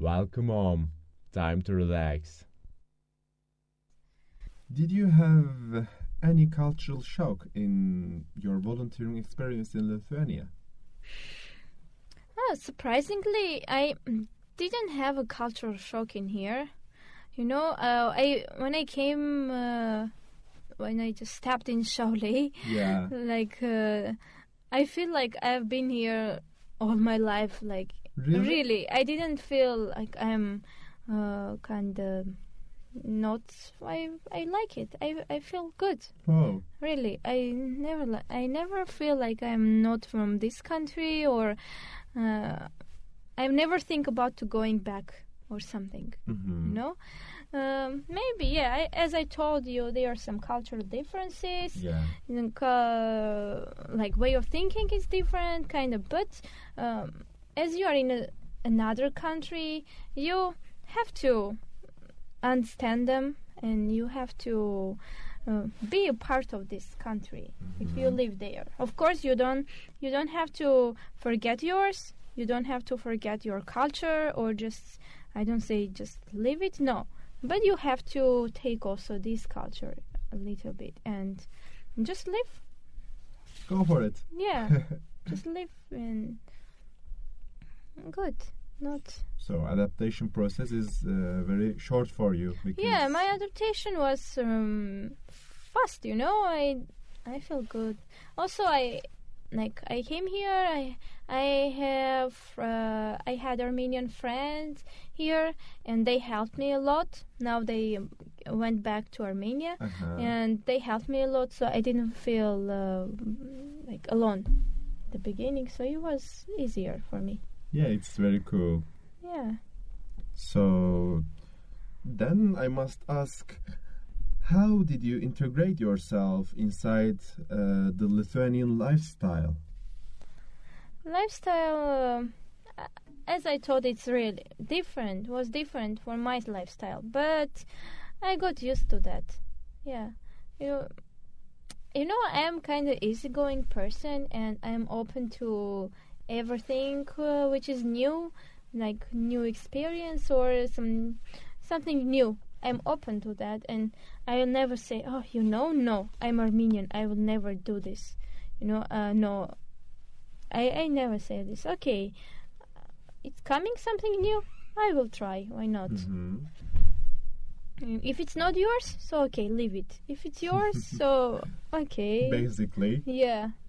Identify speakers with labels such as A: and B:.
A: Welcome home. Time to relax.
B: Did you have any cultural shock in your volunteering experience in Lithuania?
C: Surprisingly, I didn't have a cultural shock in here. I when I came, when I just stepped in Shaolei,
B: Yeah.
C: I feel like I've been here all my life. Really, I didn't feel like I'm kind of not. I like it. I feel good.
B: Oh.
C: Really, I never feel like I'm not from this country, or I never think about to going back or something.
B: Mm-hmm.
C: Maybe, yeah. As I told you, there are some cultural differences.
B: Yeah.
C: Like way of thinking is different, kind of. But as you are in another country, you have to understand them, and you have to be a part of this country. If you live there, of course, you don't have to forget yours. You don't have to forget your culture, or just, I don't say just leave it. No, but you have to take also this culture a little bit and just live.
B: Go for it.
C: Yeah, just live and good. Not.
B: So adaptation process is very short for you.
C: Yeah, my adaptation was fast. I feel good. Also, I came here. I had Armenian friends here, and they helped me a lot. Now they went back to Armenia, and they helped me a lot, so I didn't feel alone at the beginning. So it was easier for me.
B: Yeah, it's very cool.
C: Yeah.
B: So then I must ask, how did you integrate yourself inside the Lithuanian lifestyle?
C: Lifestyle, as I thought, it's really different. Was different for my lifestyle, but I got used to that. Yeah, I am kind of easygoing person, and I'm open to everything which is new, like new experience or something new. I'm open to that, and I will never say, "Oh, no, I'm Armenian. I will never do this." No. I never say this. Okay, it's coming something new. I will try. Why not?
B: Mm-hmm.
C: If it's not yours, so okay, leave it. If it's yours, so okay.
B: Basically.
C: Yeah.